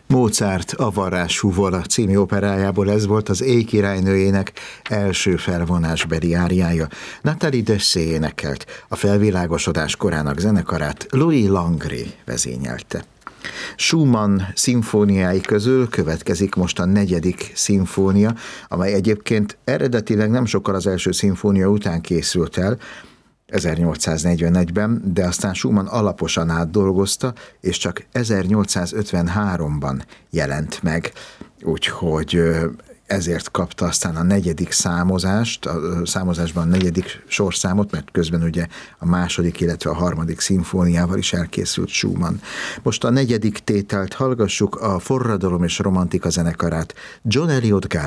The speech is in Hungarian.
Mozart A varázshúvola című operájából ez volt az Éj királynőjének első felvonásbeli áriája. Nathalie Dessay énekelt, a felvilágosodás korának zenekarát Louis Langrée vezényelte. Schumann szimfóniái közül következik most a 4. szimfónia, amely egyébként eredetileg nem sokkal az első szimfónia után készült el, 1841-ben, de aztán Schumann alaposan átdolgozta, és csak 1853-ban jelent meg. Úgyhogy ezért kapta aztán a 4. számozást, a számozásban a 4. sorszámot, mert közben ugye a 2., illetve a 3. szimfóniával is elkészült Schumann. Most a 4. tételt hallgassuk, a Forradalom és Romantika zenekarát John Eliot Gardiner